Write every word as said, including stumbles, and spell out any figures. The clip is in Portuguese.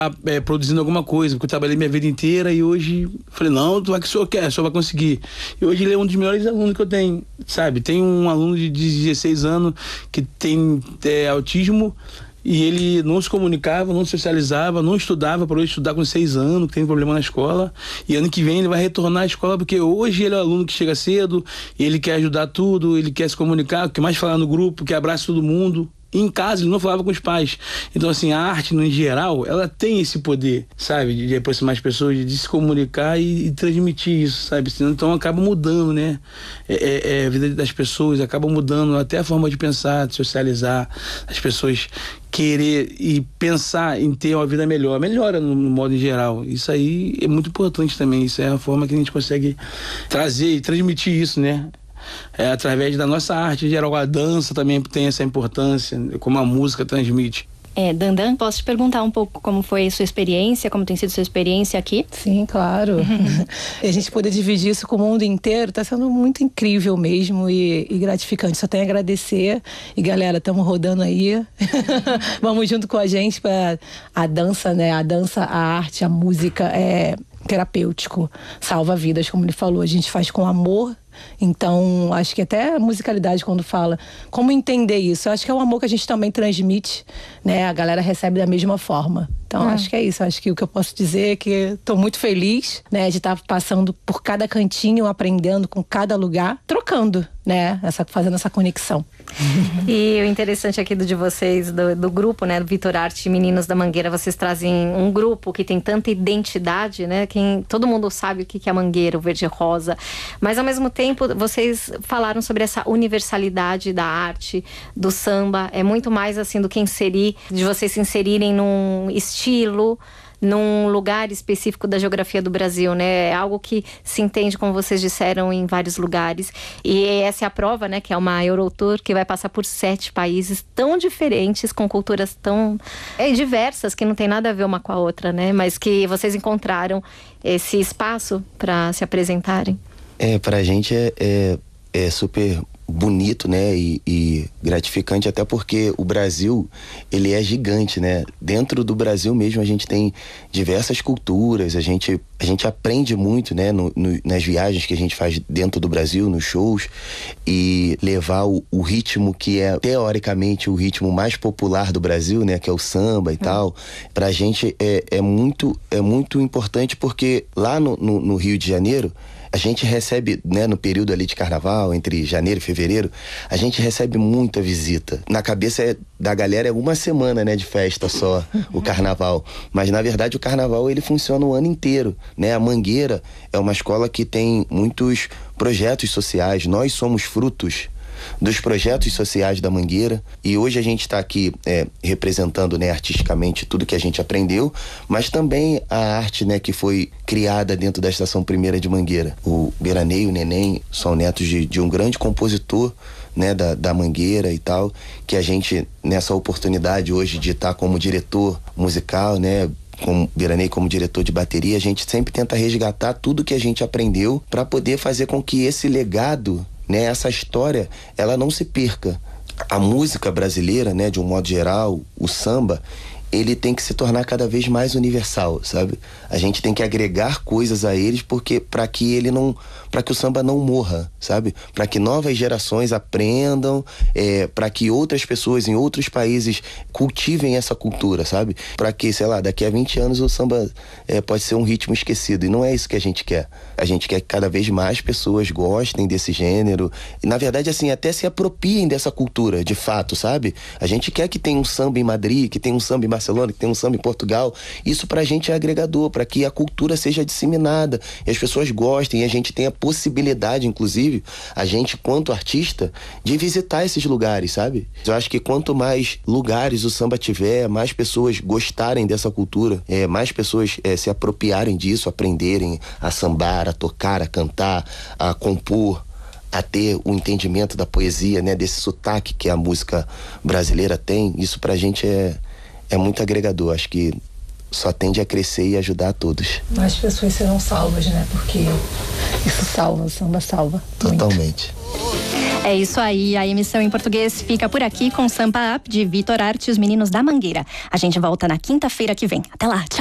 é, produzindo alguma coisa, porque eu trabalhei minha vida inteira e hoje falei, não, tu vai que o senhor quer, o senhor vai conseguir. E hoje ele é um dos melhores alunos que eu tenho, sabe? Tem um aluno de dezesseis anos que tem é, autismo e ele não se comunicava, não socializava, não estudava, parou de estudar com seis anos, que tem problema na escola, e ano que vem ele vai retornar à escola, porque hoje ele é o aluno que chega cedo, ele quer ajudar tudo, ele quer se comunicar, quer mais falar no grupo, quer abraçar todo mundo. Em casa ele não falava com os pais. Então assim, a arte no em geral, ela tem esse poder, sabe, de, de aproximar as pessoas, de, de se comunicar e, e transmitir isso, sabe, então acaba mudando, né, é, é, é, a vida das pessoas, acaba mudando até a forma de pensar, de socializar, as pessoas querer e pensar em ter uma vida melhor, melhora no, no modo em geral. Isso aí é muito importante também, isso é a forma que a gente consegue trazer e transmitir isso, né, é, através da nossa arte em geral. A dança também tem essa importância, como a música transmite. É, Dandan, posso te perguntar um pouco como foi a sua experiência, como tem sido a sua experiência aqui? Sim, claro. E a gente poder dividir isso com o mundo inteiro está sendo muito incrível mesmo e, e gratificante. Só tenho a agradecer. E galera, estamos rodando aí. Vamos junto com a gente para a dança, né? A dança, a arte, a música é terapêutico, salva vidas, como ele falou. A gente faz com amor. Então, acho que até a musicalidade, quando fala como entender isso, acho que é o amor que a gente também transmite, né? A galera recebe da mesma forma. Então, ah. acho que é isso. Acho que o que eu posso dizer é que estou muito feliz, né? De estar passando por cada cantinho, aprendendo com cada lugar, trocando, né? Essa, fazendo essa conexão. E o interessante aqui do de vocês, do, do grupo, né? Do Vitor Arte Meninos da Mangueira, vocês trazem um grupo que tem tanta identidade, né? Quem, todo mundo sabe o que é a Mangueira, o verde e rosa. Mas, ao mesmo tempo, vocês falaram sobre essa universalidade da arte, do samba. É muito mais, assim, do que inserir, de vocês se inserirem num estilo, num lugar específico da geografia do Brasil, né? É algo que se entende, como vocês disseram, em vários lugares. E essa é a prova, né? Que é uma Eurotour que vai passar por sete países tão diferentes, com culturas tão é, diversas, que não tem nada a ver uma com a outra, né? Mas que vocês encontraram esse espaço para se apresentarem. É, pra gente é, é, é super bonito, né, e, e gratificante, até porque o Brasil, ele é gigante, né? Dentro do Brasil mesmo a gente tem diversas culturas, a gente, a gente aprende muito, né, no, no, nas viagens que a gente faz dentro do Brasil, nos shows, e levar o, o ritmo que é, teoricamente, o ritmo mais popular do Brasil, né, que é o samba e hum. tal, pra gente é, é, muito, é muito importante, porque lá no, no, no Rio de Janeiro, a gente recebe, né, no período ali de carnaval, entre janeiro e fevereiro, a gente recebe muita visita. Na cabeça é, da galera é uma semana, né, de festa só, o carnaval. Mas, na verdade, o carnaval, ele funciona o ano inteiro, né? A Mangueira é uma escola que tem muitos projetos sociais. Nós somos frutos dos projetos sociais da Mangueira, e hoje a gente está aqui é, representando, né, artisticamente tudo que a gente aprendeu, mas também a arte, né, que foi criada dentro da Estação Primeira de Mangueira. O Beranei e o Neném são netos de, de um grande compositor, né, da, da Mangueira e tal, que a gente, nessa oportunidade hoje de estar como diretor musical, né, com Beranei como diretor de bateria, a gente sempre tenta resgatar tudo que a gente aprendeu para poder fazer com que esse legado, né, essa história, ela não se perca. A música brasileira, né, de um modo geral, o samba, ele tem que se tornar cada vez mais universal, sabe? A gente tem que agregar coisas a eles, porque para que ele não, para que o samba não morra, sabe? Para que novas gerações aprendam, é, para que outras pessoas em outros países cultivem essa cultura, sabe? Para que, sei lá, daqui a vinte anos o samba é, pode ser um ritmo esquecido, e não é isso que a gente quer. A gente quer que cada vez mais pessoas gostem desse gênero, e na verdade, assim, até se apropiem dessa cultura, de fato, sabe? A gente quer que tenha um samba em Madrid, que tenha um samba em Barcelona, que tenha um samba em Portugal. Isso pra gente é agregador, pra que a cultura seja disseminada e as pessoas gostem, e a gente tenha possibilidade, inclusive, a gente, quanto artista, de visitar esses lugares, sabe? Eu acho que quanto mais lugares o samba tiver, mais pessoas gostarem dessa cultura, é, mais pessoas é, se apropriarem disso, aprenderem a sambar, a tocar, a cantar, a compor, a ter o entendimento da poesia, né, desse sotaque que a música brasileira tem. Isso pra gente é, é muito agregador. Acho que só tende a crescer e ajudar a todos. Mais pessoas serão salvas, né? Porque isso salva, o samba salva. Totalmente. Muito. É isso aí, a emissão em português fica por aqui com Sampa Up de Vitor Arte e os Meninos da Mangueira. A gente volta na quinta-feira que vem. Até lá, tchau!